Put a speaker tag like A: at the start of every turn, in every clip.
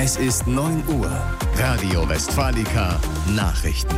A: Es ist 9 Uhr. Radio Westfalica Nachrichten.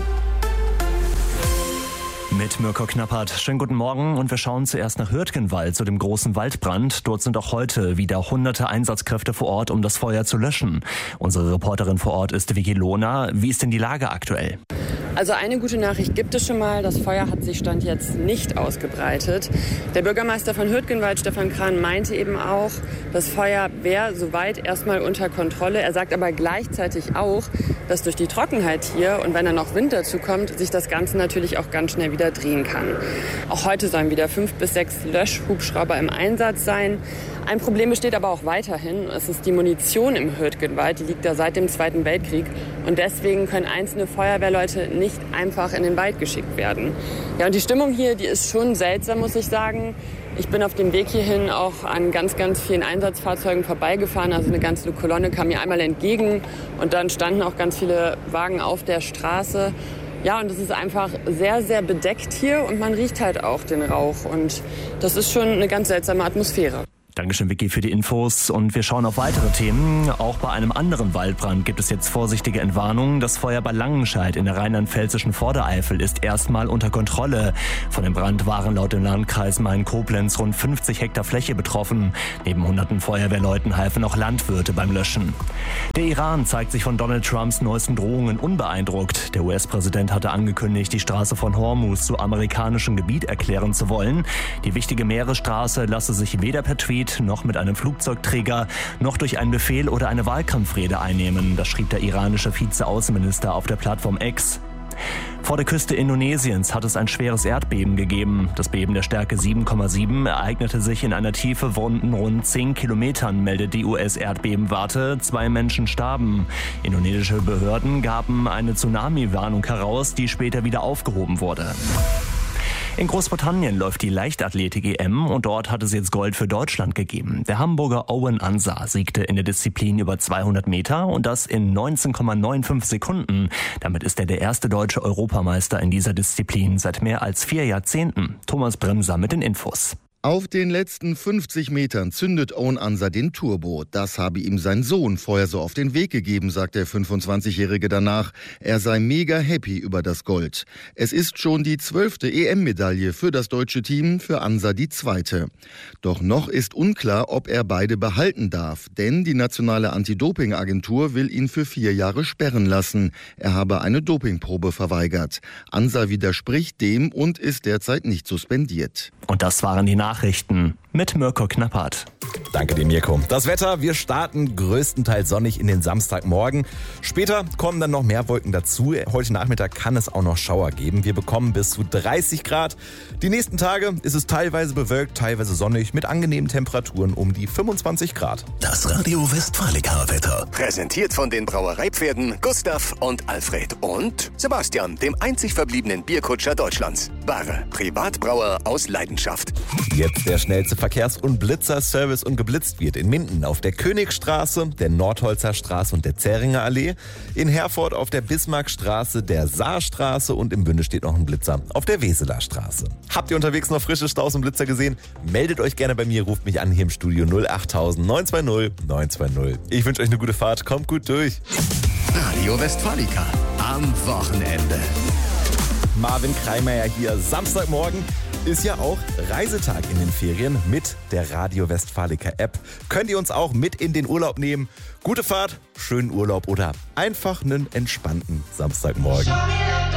B: Mit Mirko Knappert. Schönen guten Morgen und wir schauen zuerst nach Hürtgenwald zu dem großen Waldbrand. Dort sind auch heute wieder hunderte Einsatzkräfte vor Ort, um das Feuer zu löschen. Unsere Reporterin vor Ort ist Vicky Lohner. Wie ist denn die Lage aktuell?
C: Also eine gute Nachricht gibt es schon mal. Das Feuer hat sich Stand jetzt nicht ausgebreitet. Der Bürgermeister von Hürtgenwald, Stefan Krahn, meinte eben auch, das Feuer wäre soweit erstmal unter Kontrolle. Er sagt aber gleichzeitig auch, dass durch die Trockenheit hier und wenn dann noch Wind dazu kommt, sich das Ganze natürlich auch ganz schnell wieder drehen kann. Auch heute sollen wieder 5 bis 6 Löschhubschrauber im Einsatz sein. Ein Problem besteht aber auch weiterhin. Es ist die Munition im Hürtgenwald. Die liegt da seit dem Zweiten Weltkrieg. Und deswegen können einzelne Feuerwehrleute nicht einfach in den Wald geschickt werden. Ja, und die Stimmung hier, die ist schon seltsam, muss ich sagen. Ich bin auf dem Weg hierhin auch an ganz, ganz vielen Einsatzfahrzeugen vorbeigefahren. Also eine ganze Kolonne kam mir einmal entgegen. Und dann standen auch ganz viele Wagen auf der Straße. Ja, und es ist einfach sehr, sehr bedeckt hier und man riecht halt auch den Rauch. Und das ist schon eine ganz seltsame Atmosphäre.
B: Dankeschön, Vicky, für die Infos. Und wir schauen auf weitere Themen. Auch bei einem anderen Waldbrand gibt es jetzt vorsichtige Entwarnungen. Das Feuer bei Langenscheid in der rheinland-pfälzischen Vordereifel ist erstmal unter Kontrolle. Von dem Brand waren laut dem Landkreis Main-Koblenz rund 50 Hektar Fläche betroffen. Neben hunderten Feuerwehrleuten halfen auch Landwirte beim Löschen. Der Iran zeigt sich von Donald Trumps neuesten Drohungen unbeeindruckt. Der US-Präsident hatte angekündigt, die Straße von Hormuz zu amerikanischem Gebiet erklären zu wollen. Die wichtige Meeresstraße lasse sich weder per Tweet noch mit einem Flugzeugträger noch durch einen Befehl oder eine Wahlkampfrede einnehmen. Das schrieb der iranische Vizeaußenminister auf der Plattform X. Vor der Küste Indonesiens hat es ein schweres Erdbeben gegeben. Das Beben der Stärke 7,7 ereignete sich in einer Tiefe von rund 10 Kilometern, meldet die US-Erdbebenwarte. 2 Menschen starben. Indonesische Behörden gaben eine Tsunami-Warnung heraus, die später wieder aufgehoben wurde. In Großbritannien läuft die Leichtathletik-EM und dort hat es jetzt Gold für Deutschland gegeben. Der Hamburger Owen Ansah siegte in der Disziplin über 200 Meter und das in 19,95 Sekunden. Damit ist er der erste deutsche Europameister in dieser Disziplin seit mehr als 4 Jahrzehnten. Thomas Bremser mit den Infos.
D: Auf den letzten 50 Metern zündet Owen Ansah den Turbo. Das habe ihm sein Sohn vorher so auf den Weg gegeben, sagt der 25-Jährige danach. Er sei mega happy über das Gold. Es ist schon die 12. EM-Medaille für das deutsche Team, für Ansah die 2. Doch noch ist unklar, ob er beide behalten darf. Denn die nationale Anti-Doping-Agentur will ihn für 4 Jahre sperren lassen. Er habe eine Dopingprobe verweigert. Ansah widerspricht dem und ist derzeit nicht suspendiert.
B: Und das waren die Nachrichten mit Mirko Knappert.
E: Danke dir, Mirko. Das Wetter, wir starten größtenteils sonnig in den Samstagmorgen. Später kommen dann noch mehr Wolken dazu. Heute Nachmittag kann es auch noch Schauer geben. Wir bekommen bis zu 30 Grad. Die nächsten Tage ist es teilweise bewölkt, teilweise sonnig mit angenehmen Temperaturen um die 25 Grad.
A: Das Radio Westfalica Wetter. Präsentiert von den Brauereipferden Gustav und Alfred und Sebastian, dem einzig verbliebenen Bierkutscher Deutschlands. Wahre Privatbrauer aus Leidenschaft.
E: Jetzt der schnellste Verkehrs- und Blitzerservice und geblitzt wird in Minden auf der Königstraße, der Nordholzer Straße und der Zähringer Allee, in Herford auf der Bismarckstraße, der Saarstraße und im Bünde steht noch ein Blitzer auf der Weseler Straße. Habt ihr unterwegs noch frische Staus und Blitzer gesehen? Meldet euch gerne bei mir, ruft mich an hier im Studio 08000 920 920. Ich wünsche euch eine gute Fahrt, kommt gut durch.
A: Radio Westfalica am Wochenende.
E: Marvin Kreimeier hier. Samstagmorgen ist ja auch Reisetag in den Ferien mit der Radio Westfalica App. Könnt ihr uns auch mit in den Urlaub nehmen. Gute Fahrt, schönen Urlaub oder einfach einen entspannten Samstagmorgen.